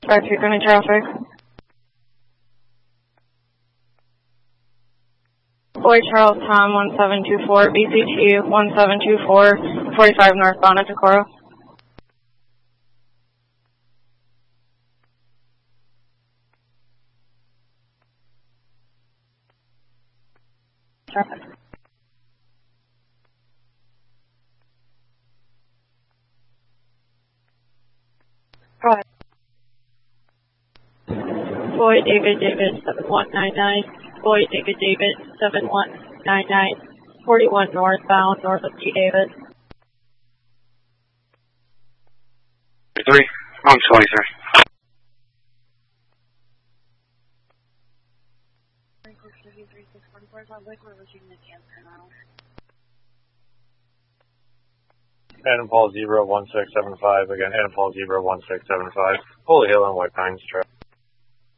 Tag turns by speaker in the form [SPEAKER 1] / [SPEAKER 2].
[SPEAKER 1] 5320 traffic. Floyd Charles Tom 1724, BCT 1724, 45 northbound at Decorah. Traffic. Go ahead. Floyd David 7199, Floyd David 7199, 41 northbound, north of T David.
[SPEAKER 2] 3, 123.
[SPEAKER 3] Adam Paul 01675 again. Adam Paul 01675. Holy Hill and White Pines traffic.